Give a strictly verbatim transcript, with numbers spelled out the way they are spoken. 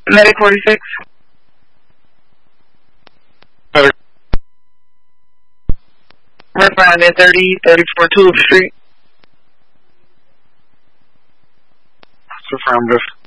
Medic forty-six. Medic. We're found at thirty, thirty-four Tulip Street. Affirmative.